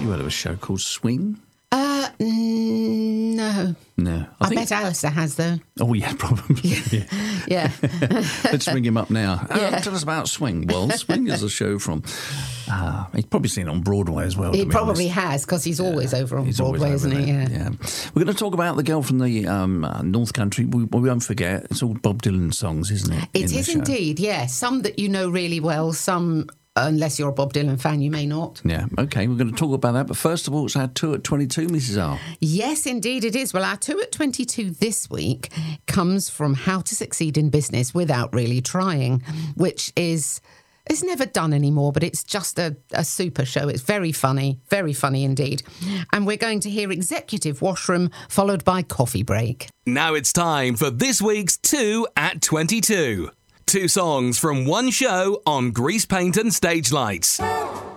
You heard of a show called Swing? No. No. I bet Alistair has, though. Oh, yeah, probably. Yeah. Let's ring him up now. Yeah. Tell us about Swing. Well, Swing is a show from... he's probably seen it on Broadway as well. He probably has, because he's always over on Broadway, isn't he? Yeah. We're going to talk about the girl from the North Country. We won't forget. It's all Bob Dylan songs, isn't it? It is indeed, yes. Some that you know really well, some... Unless you're a Bob Dylan fan, you may not. Yeah, OK, we're going to talk about that. But first of all, it's our 2 at 22, Mrs R. Yes, indeed it is. Well, our 2 at 22 this week comes from How to Succeed in Business Without Really Trying, which is never done anymore, but it's just a super show. It's very funny indeed. And we're going to hear Executive Washroom, followed by Coffee Break. Now it's time for this week's 2 at 22. 2 songs from one show on Grease Paint and Stage Lights.